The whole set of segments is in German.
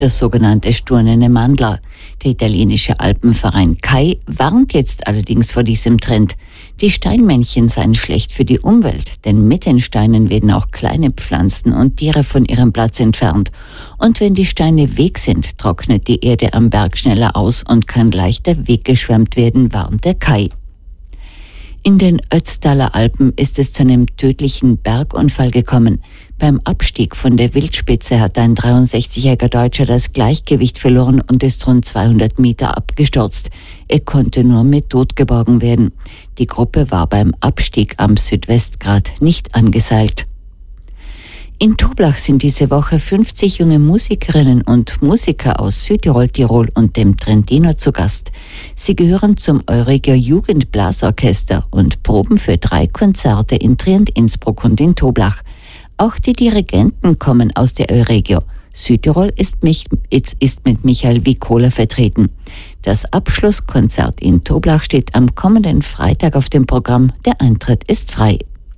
das sogenannte Sturnene Mandler. Der italienische Alpenverein CAI warnt jetzt allerdings vor diesem Trend. Die Steinmännchen seien schlecht für die Umwelt, denn mit den Steinen werden auch kleine Pflanzen und Tiere von ihrem Platz entfernt. Und wenn die Steine weg sind, trocknet die Erde am Berg schneller aus und kann leichter weggeschwemmt werden, warnt der CAI. In den Ötztaler Alpen ist es zu einem tödlichen Bergunfall gekommen. Beim Abstieg von der Wildspitze hat ein 63-jähriger Deutscher das Gleichgewicht verloren und ist rund 200 Meter abgestürzt. Er konnte nur mit Tod geborgen werden. Die Gruppe war beim Abstieg am Südwestgrat nicht angeseilt. In Toblach sind diese Woche 50 junge Musikerinnen und Musiker aus Südtirol, Tirol und dem Trentino zu Gast. Sie gehören zum Euregio Jugendblasorchester und proben für 3 Konzerte in Trient, Innsbruck und in Toblach. Auch die Dirigenten kommen aus der Euregio. Südtirol ist mit Michael Wikola vertreten. Das Abschlusskonzert in Toblach steht am kommenden Freitag auf dem Programm. Der Eintritt ist frei.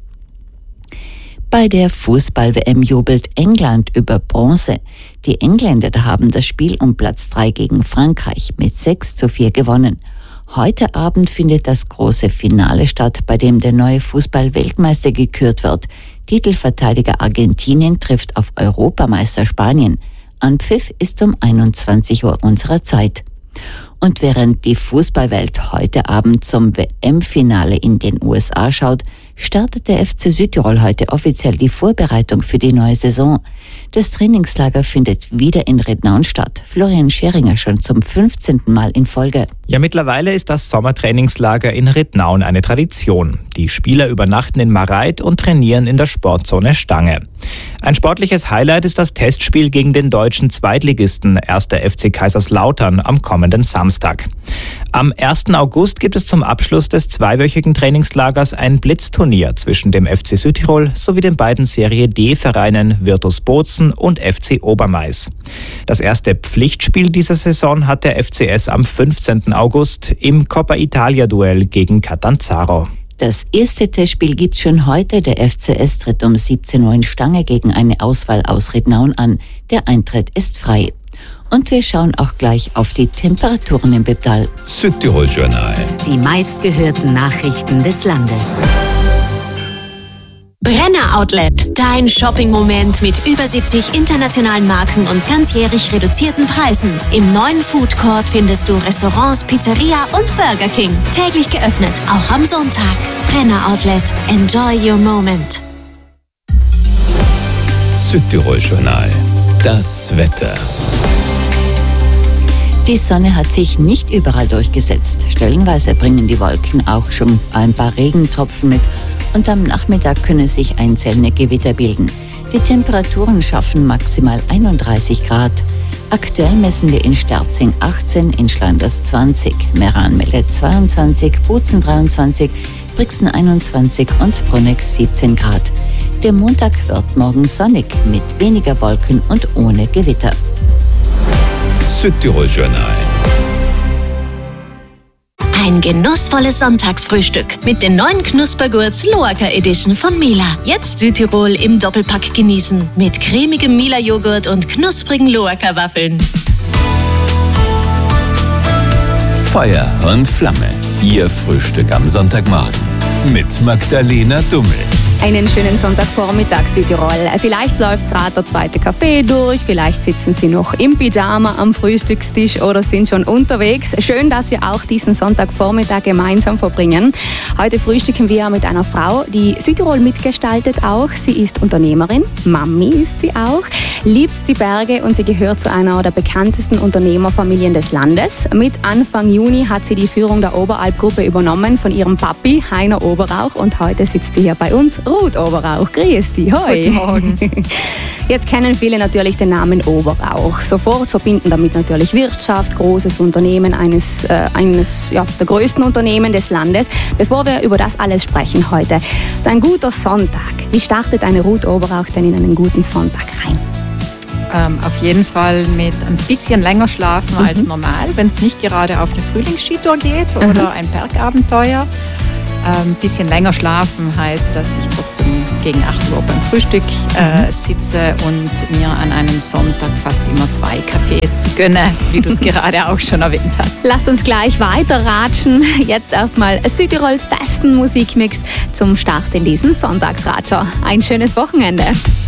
Bei der Fußball-WM jubelt England über Bronze. Die Engländer haben das Spiel um Platz 3 gegen Frankreich mit 6:4 gewonnen. Heute Abend findet das große Finale statt, bei dem der neue Fußball-Weltmeister gekürt wird. Titelverteidiger Argentinien trifft auf Europameister Spanien. Anpfiff ist um 21 Uhr unserer Zeit. Und während die Fußballwelt heute Abend zum WM-Finale in den USA schaut, startet der FC Südtirol heute offiziell die Vorbereitung für die neue Saison. Das Trainingslager findet wieder in Rednaun statt. Florian Scheringer schon zum 15. Mal in Folge. Ja, mittlerweile ist das Sommertrainingslager in Rednaun eine Tradition. Die Spieler übernachten in Mareit und trainieren in der Sportzone Stange. Ein sportliches Highlight ist das Testspiel gegen den deutschen Zweitligisten 1. FC Kaiserslautern am kommenden Samstag. Am 1. August gibt es zum Abschluss des zweiwöchigen Trainingslagers ein Blitzturnier zwischen dem FC Südtirol sowie den beiden Serie D-Vereinen Virtus Bozen und FC Obermais. Das erste Pflichtspiel dieser Saison hat der FCS am 15. August im Coppa Italia-Duell gegen Catanzaro. Das erste Testspiel gibt schon heute. Der FCS tritt um 17 Uhr in Stange gegen eine Auswahl aus Rednaun an. Der Eintritt ist frei. Und wir schauen auch gleich auf die Temperaturen im Bebdal. Südtirol-Journal. Die meistgehörten Nachrichten des Landes. Brenner Outlet, dein Shopping-Moment mit über 70 internationalen Marken und ganzjährig reduzierten Preisen. Im neuen Food Court findest du Restaurants, Pizzeria und Burger King. Täglich geöffnet, auch am Sonntag. Brenner Outlet, enjoy your moment. Südtirol-Journal. Das Wetter. Die Sonne hat sich nicht überall durchgesetzt. Stellenweise bringen die Wolken auch schon ein paar Regentropfen mit und am Nachmittag können sich einzelne Gewitter bilden. Die Temperaturen schaffen maximal 31 Grad. Aktuell messen wir in Sterzing 18, in Schlanders 20, Meran meldet 22, Bozen 23, Brixen 21 und Bruneck 17 Grad. Der Montag wird morgen sonnig mit weniger Wolken und ohne Gewitter. Südtirol-Journal. Ein genussvolles Sonntagsfrühstück mit den neuen Knuspergurts Loacker Edition von Mila. Jetzt Südtirol im Doppelpack genießen. Mit cremigem Mila-Joghurt und knusprigen Loacker-Waffeln. Feuer und Flamme. Ihr Frühstück am Sonntagmorgen. Mit Magdalena Dummel. Einen schönen Sonntagvormittag, Südtirol. Vielleicht läuft gerade der zweite Kaffee durch, vielleicht sitzen Sie noch im Pyjama am Frühstückstisch oder sind schon unterwegs. Schön, dass wir auch diesen Sonntagvormittag gemeinsam verbringen. Heute frühstücken wir mit einer Frau, die Südtirol mitgestaltet auch. Sie ist Unternehmerin, Mami ist sie auch, liebt die Berge und sie gehört zu einer der bekanntesten Unternehmerfamilien des Landes. Mit Anfang Juni hat sie die Führung der Oberalp-Gruppe übernommen von ihrem Papi, Heiner Oberrauch, und heute sitzt sie hier bei uns. Ruth Oberrauch, grüß dich, hoi. Guten Morgen. Jetzt kennen viele natürlich den Namen Oberrauch. Sofort verbinden damit natürlich Wirtschaft, großes Unternehmen, eines der größten Unternehmen des Landes. Bevor wir über das alles sprechen heute, so ein guter Sonntag. Wie startet eine Ruth Oberrauch denn in einen guten Sonntag rein? Auf jeden Fall mit ein bisschen länger schlafen als normal, wenn es nicht gerade auf eine Frühlingsskitour geht oder ein Bergabenteuer. Ein bisschen länger schlafen heißt, dass ich trotzdem gegen 8 Uhr beim Frühstück sitze und mir an einem Sonntag fast immer 2 Kaffees gönne, wie du es gerade auch schon erwähnt hast. Lass uns gleich weiterratschen. Jetzt erstmal Südtirols besten Musikmix zum Start in diesen Sonntagsratscher. Ein schönes Wochenende.